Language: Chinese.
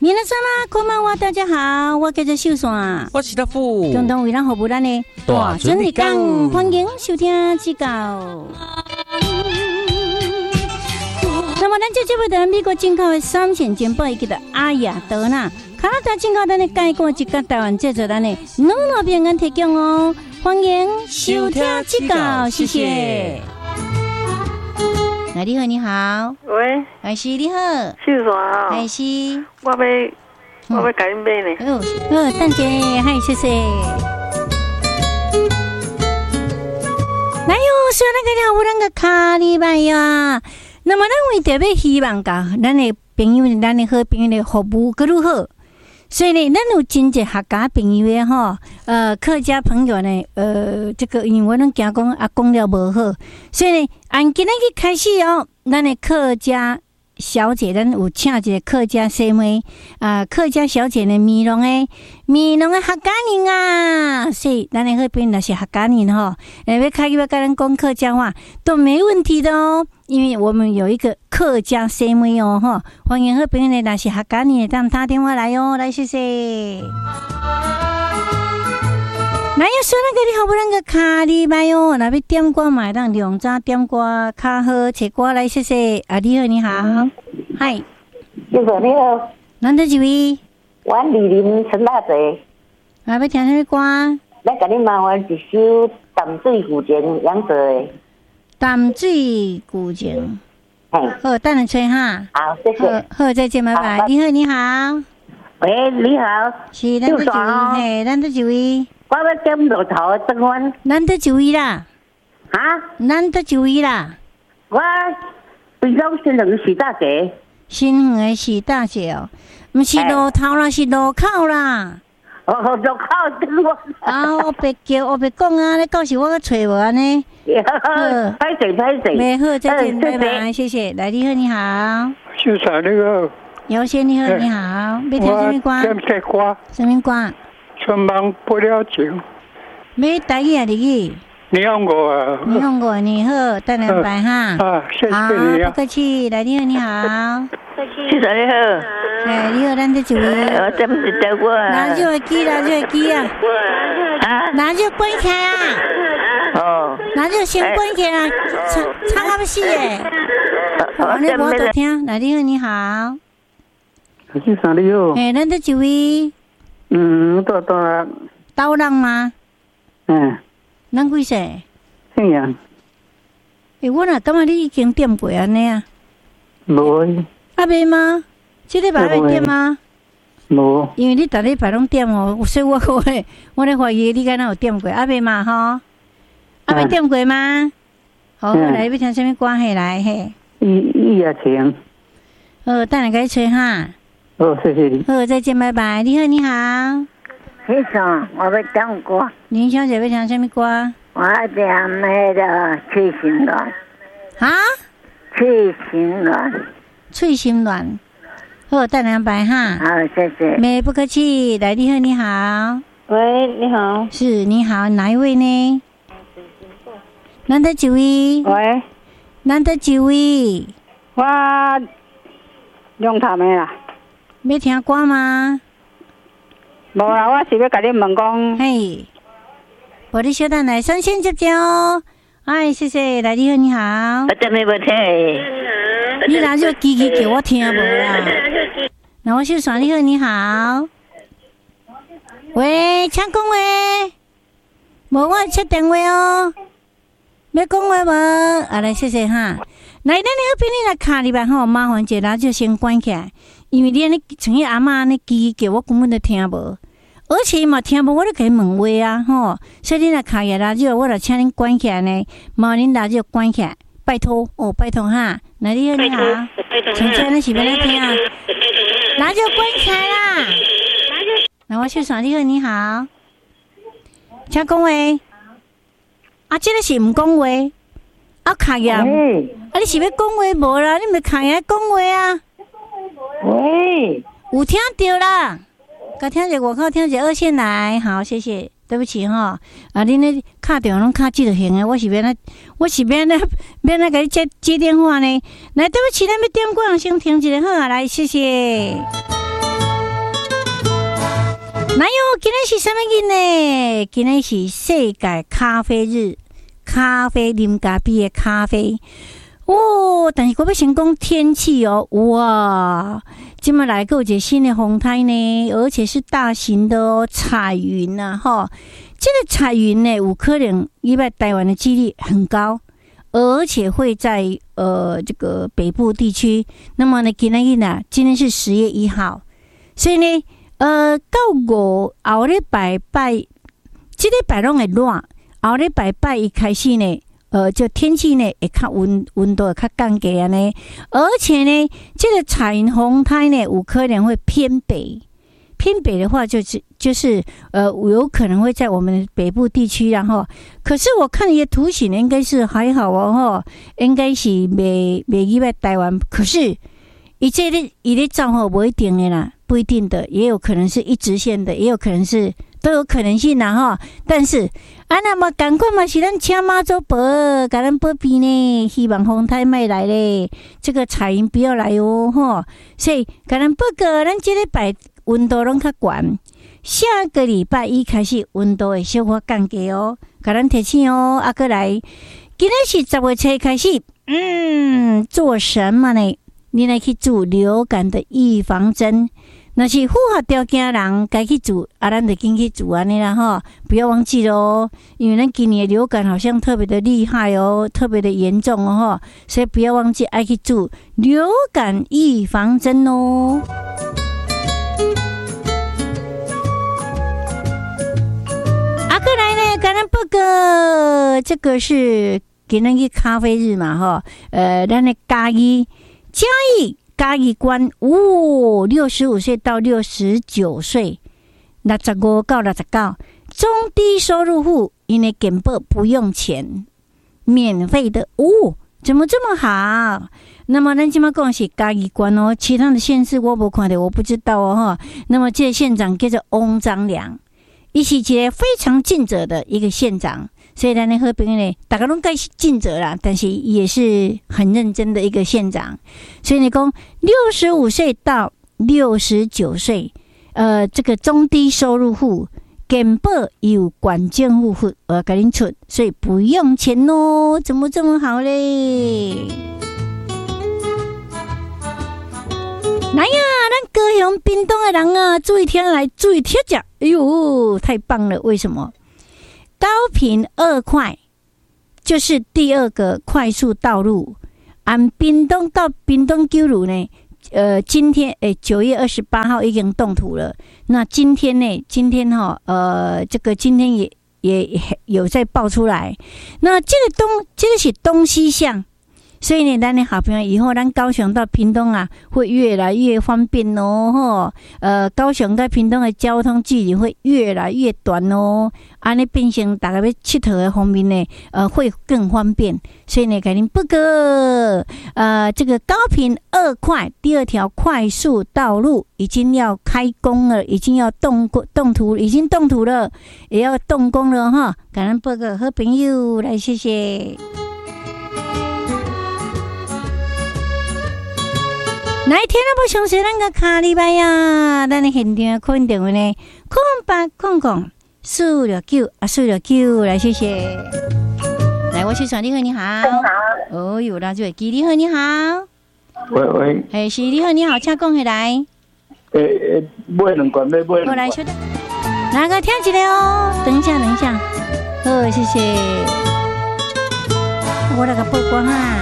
皆さんこんばんは，大家好，我叫做秀山， 我是大富， 共同为咱服务咱的大船日讲， 欢迎收听指教。那么，咱这节目在美国进口的3线金宝，伊叫做阿雅德纳，加拿大进口咱的介国一个台湾制作咱的努平安提供哦，欢迎收听指教，谢谢。你好，你好， 喂， 海西你好， 秀山啊， 海西， 我要甲你买呢。 蛋姐，嗨，谢谢。来哟，说那个了，有咱个卡里拜呀。那么，咱为特别希望甲咱的朋友、咱的好朋友的服务更如何？所以呢，咱有真侪客家朋友的吼，客家朋友呢，这个因为我拢惊讲啊讲了无好，所以呢，按今日去开始哦，咱的客家小姐，咱有请一个客家姐妹客家小姐的面容的客家人啊，所以咱的好朋友若是客家人吼，要开始要跟咱讲客家话都没问题的哦。因为我们有一个客家姐妹哦，哈，欢迎好朋友呢，若是客家人，当打电话来哦，来谢谢。那要说那个你好不那个卡里拜哦，那要点歌买当两张点歌卡好切歌来谢谢。你好，你好，嗨， 秀嫂你好， 难得几位？ 我李林陈大姐， 要听什么歌？ 来给你麻烦一首淡水古井杨者的。 淡水古井，好，等下吹哈。 好，谢谢。 好，再见，拜拜。你好，你好。 喂，你好。 是，咱得几位？嘿，咱得几位？ 我要点路头的灯环。 咱得几位啦？ 啊？ 咱得几位啦？ 我非常新园徐大姐。 新园徐大姐哦，不是路头啦，是路口啦。 路口灯环。 我别叫，我别讲啊！你到时我找无安尼。 拍谁？ 没好，再见，拜拜，谢谢。来，你好，你好。 秀才你好。 姚先你好，你好。要听什么歌？ 点这歌。 什么歌？ 春梦不了情。 要台语啊，日语？ 你好我啊。 你好我，你好，等两拜哈。 谢谢你啊。 不客气。来，你好，你好。 秀才你好。 你好，咱这一位。 我点是台歌啊。 拿就会记啊。拿就关起来啊。 哦。 拿就先关起来，唱到死诶。你无得听。来，你好，你好。 秀才你好。 咱这一位。刀人吗？咱几岁？ 姓杨。 我若感觉你已经点过安尼啊。 无。 未吗？这礼拜会点吗？ 无。 因为你逐礼拜拢点哦，所以我咧怀疑你敢若有点过，未嘛吼？未点过吗？好，来要听什么歌系来嘿？ 伊也请。 等下甲你吹哈。 好，谢谢你。 好，再见，拜拜。你好，你好。 先生，我要点歌。 林小姐要听什么歌？ 我要点那个翠心软。翠心软。 翠心软。好，等两拜哈。 好，谢谢。 没不客气。来，你好，你好。 喂，你好。 是，你好，哪一位呢？难得几位？ 喂。 难得几位？ 我用他们啦。 要听歌吗？ 无啦，我是要甲你问讲。 嘿，无你稍等来，先接接哦。谢谢。来，你好，你好。 我真没要听。 你拿就机器叫我听无啦。那我秀爽，你好，你好。喂，请讲话。无我切电话哦。要讲话无？来，谢谢哈。来，咱的好朋友来卡里边吼，麻烦一下就先关起来，因为你安尼像迄阿嬷安尼叽叫，我根本都听无，而且嘛听无，我都给你问话啊吼。所以你来卡下radio，我就请恁关起来呢，麻烦恁radio关起来，拜托哦，拜托哈。来，你好，你好，请请你是要来听啊？radio关起来啦。来，我秀爽，你好，你好，请讲话。这个是唔讲话。卡呀！你是要讲话无啦？你咪卡呀讲话啊！ 喂， 有听到啦？甲听者外口听者二线来，好，谢谢，对不起哈。恁咧卡电话拢卡即就行诶，我是免来甲你接电话呢。来，对不起，咱要点歌，先停一下好啊，来，谢谢。 哪有？今天是什么日呢？今天是世界咖啡日，咖啡啉咖啡的咖啡。哦，但是我要先讲天气哦，哇，今麦来有一个新的风台呢，而且是大型的哦，彩云啊，哈，这个彩云呢，有可能意外台湾的几率很高，而且会在这个北部地区。那么呢，今天是10月1号，所以呢，到后礼拜这礼拜拢会热，后礼拜一开始呢。就天气呢会较温度会较降低啊呢，而且呢，这个彩云风台呢有可能会偏北的话就是有可能会在我们北部地区，然后可是我看你的图形应该是还好哦，应该是没意外台湾，可是伊咧照吼不一定的啦，不一定的，也有可能是一直线的，也有可能是。都有可能性啦哈，但是那么赶快嘛是咱请妈祖婆给咱保庇呢，希望风台卖来咧，这个彩云不要来哦哈，所以给咱报告，咱这礼拜温度拢较悬，下个礼拜一开始温度会小可降低哦，给咱提醒哦，过来，今天是10月7开始，做什么呢？你来去做流感的预防针。那是符合条件的人该去做，咱就紧去做安尼啦哈，不要忘记咯，因为咱今年的流感好像特别的厉害哦，特别的严重哦哈，所以不要忘记爱去做流感预防针哦。过来呢，跟咱报告，这个是今天的咖啡日嘛哈，咱的嘉义关65岁到69岁，65到69，中低收入户因为健保不用钱，免费的哦，怎么这么好？那么咱今麦讲是嘉义关哦，其他的县市我没看到，我不知道哦哈。那么这个县长叫做翁章良，伊是一个非常尽责的一个县长。所以咱的好朋友呢，大家都该尽责啦，但是也是很认真的一个县长。所以你讲65岁到69岁，这个中低收入户，健保有管政户户给您出，所以不用钱哦，怎么这么好嘞？来呀，咱高雄屏东的人啊，注意听来，注意听讲，哎呦，太棒了！为什么？高屏2快就是第2个快速道路，按屏东到屏东九路呢，今天9月28号已经动土了。那今天这个今天也有在爆出来。那这个是东西向。所以呢，咱的好朋友以后咱高雄到屏东啊，会越来越方便哦，高雄到屏东的交通距离会越来越短哦，安尼变成大家要佚佗的方面呢，会更方便。所以呢，给您报告，这个高屏2快第2条快速道路已经要开工了，已经要动土，已经动土了，也要动工了哈。给您报告，好朋友来，谢谢。来听了不详细，咱个卡礼拜呀，咱的现场可能电话呢，0800-469-469来，谢谢。来，我是传你好，你好。哦，有啦，就基你好，你好。喂，是你好，你好，请讲起来。 买两罐，买。 我来说的，哪个听起来哦？等一下。好，谢谢。我那个报告哈。